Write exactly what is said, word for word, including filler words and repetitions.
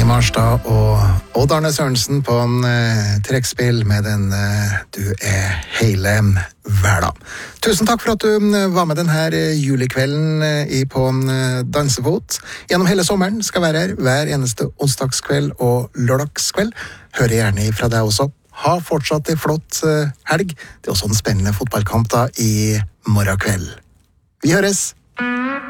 Marstad og Odd Arne Sørensen på en uh, trekkspill med den uh, Du er hele hverdag. Tusen takk for at du uh, var med denne uh, julekvelden uh, i på en uh, dansefot. Gjennom hele sommeren skal være her hver eneste onsdagskveld og lørdagskveld. Hør gjerne fra deg også. Ha fortsatt en flott uh, helg. Det er også en spennende fotballkamp da i morgen kveld. Vi høres!